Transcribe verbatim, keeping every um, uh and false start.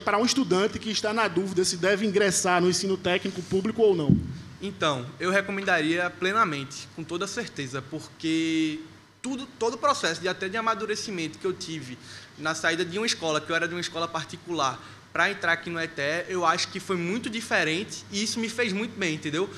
para um estudante que está na dúvida se deve ingressar no ensino técnico público ou não? Então, eu recomendaria plenamente, com toda certeza, porque tudo, todo o processo de até de amadurecimento que eu tive na saída de uma escola, que eu era de uma escola particular, para entrar aqui no E T E, eu acho que foi muito diferente e isso me fez muito bem, entendeu?